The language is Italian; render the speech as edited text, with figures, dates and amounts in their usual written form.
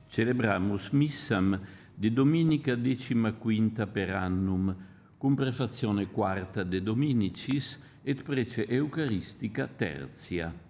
celebramus missam de dominica 15 per annum, cum prefazione quarta de Dominicis et prece eucaristica tertia.